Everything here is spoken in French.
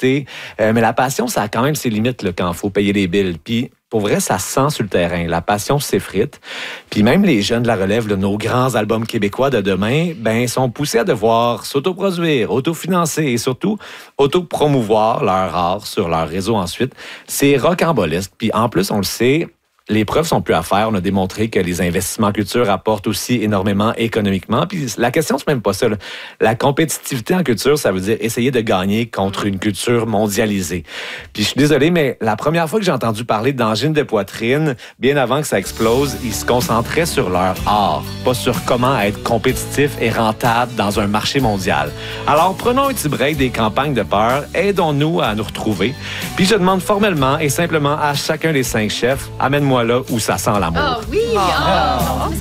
publicité. Mais la passion, ça a quand même ses limites là, quand il faut payer les billes. Puis, pour vrai, ça se sent sur le terrain. La passion s'effrite. Puis même les jeunes de la relève, là, nos grands albums québécois de demain, ben, sont poussés à devoir s'autoproduire, autofinancer et surtout autopromouvoir leur art sur leur réseau ensuite. C'est rocambolesque. Puis en plus, on le sait, les preuves sont plus à faire. On a démontré que les investissements en culture apportent aussi énormément économiquement. Puis la question, c'est même pas ça. Là. La compétitivité en culture, ça veut dire essayer de gagner contre une culture mondialisée. Puis je suis désolé, mais la première fois que j'ai entendu parler d'angine de poitrine, bien avant que ça explose, ils se concentraient sur leur art, pas sur comment être compétitif et rentable dans un marché mondial. Alors prenons un petit break des campagnes de peur, aidons-nous à nous retrouver. Puis je demande formellement et simplement à chacun des 5 chefs, amène-moi là où ça sent l'amour. Oh oui! Oh,